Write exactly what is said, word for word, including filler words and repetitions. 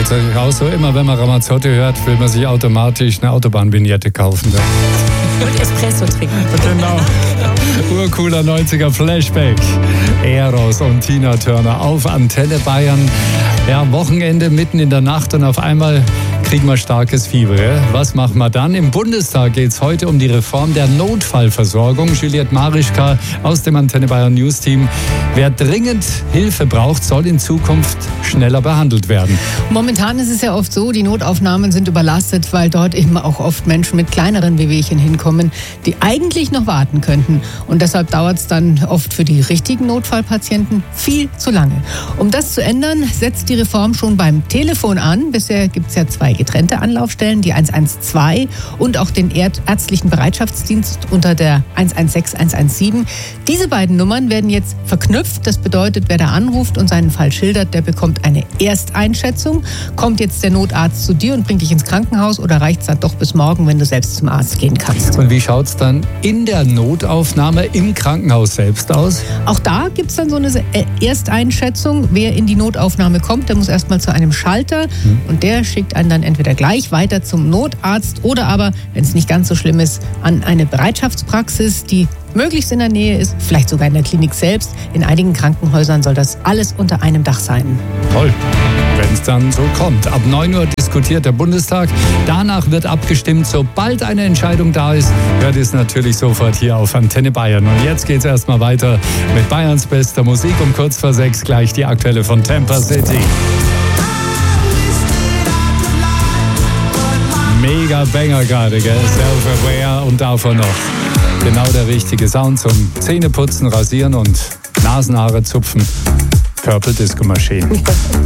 Jetzt auch so, immer wenn man Ramazzotti hört, will man sich automatisch eine Autobahnvignette kaufen. Und Espresso trinken. Genau. Urcooler neunziger Flashback. Eros und Tina Turner auf Antenne Bayern. Ja, Wochenende mitten in der Nacht und auf einmal kriegen wir starkes Fieber. Was machen wir dann? Im Bundestag geht es heute um die Reform der Notfallversorgung. Juliette Marischka aus dem Antenne Bayern News Team. Wer dringend Hilfe braucht, soll in Zukunft schneller behandelt werden. Momentan ist es ja oft so, die Notaufnahmen sind überlastet, weil dort eben auch oft Menschen mit kleineren Wehwehchen hinkommen, die eigentlich noch warten könnten. Und deshalb dauert es dann oft für die richtigen Notfallpatienten viel zu lange. Um das zu ändern, setzt die Reform schon beim Telefon an. Bisher gibt es ja zwei getrennte Anlaufstellen, die eins eins zwei und auch den ärztlichen Bereitschaftsdienst unter der eins eins sechs, eins eins sieben. Diese beiden Nummern werden jetzt verknüpft. Das bedeutet, wer da anruft und seinen Fall schildert, der bekommt eine Ersteinschätzung. Kommt jetzt der Notarzt zu dir und bringt dich ins Krankenhaus oder reicht es dann doch bis morgen, wenn du selbst zum Arzt gehen kannst? Und wie schaut es dann in der Notaufnahme im Krankenhaus selbst aus? Auch da gibt es dann so eine Ersteinschätzung. Wer in die Notaufnahme kommt, der muss erstmal zu einem Schalter hm. und der schickt einen dann entweder gleich weiter zum Notarzt oder aber, wenn es nicht ganz so schlimm ist, an eine Bereitschaftspraxis, die möglichst in der Nähe ist, vielleicht sogar in der Klinik selbst. In einigen Krankenhäusern soll das alles unter einem Dach sein. Toll, wenn es dann so kommt. Ab neun Uhr diskutiert der Bundestag. Danach wird abgestimmt. Sobald eine Entscheidung da ist, hört es natürlich sofort hier auf Antenne Bayern. Und jetzt geht es erstmal weiter mit Bayerns bester Musik. Um kurz vor sechs gleich die aktuelle von Tampa City. Mega Banger gerade, gell? Self-Aware und davon noch. Genau der richtige Sound zum Zähneputzen, Rasieren und Nasenhaare zupfen. Purple Disco Machine.